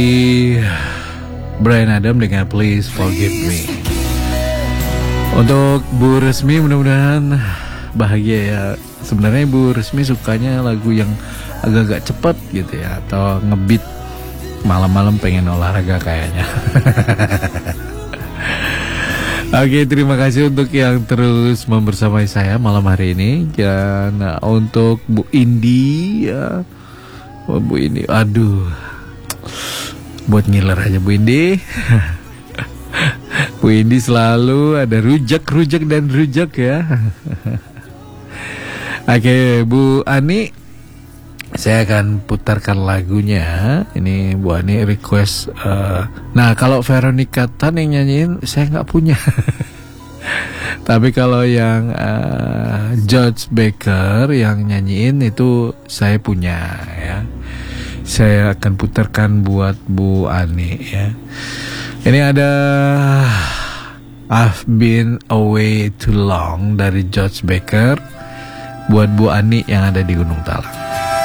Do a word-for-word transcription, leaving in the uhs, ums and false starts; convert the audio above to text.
Bryan Adam dengan Please Forgive Me. Untuk Bu Resmi mudah-mudahan bahagia ya. Sebenarnya Bu Resmi sukanya lagu yang agak-agak cepat gitu ya, atau ngebeat malam-malam pengen olahraga kayaknya. Oke, terima kasih untuk yang terus membersamai saya malam hari ini. Dan nah, untuk Bu Indi ya, oh, Bu Indi, aduh, buat ngiler aja Bu Indi. Bu Indi selalu ada rujak, rujak dan rujak ya. Oke, Bu Ani, saya akan putarkan lagunya. Ini Bu Ani request. Uh, nah, kalau Veronica Tan yang nyanyiin saya nggak punya. Tapi kalau yang uh, George Baker yang nyanyiin itu saya punya ya. Saya akan putarkan buat Bu Ani ya. Ini ada I've Been Away Too Long dari George Baker buat Bu Ani yang ada di Gunung Talang.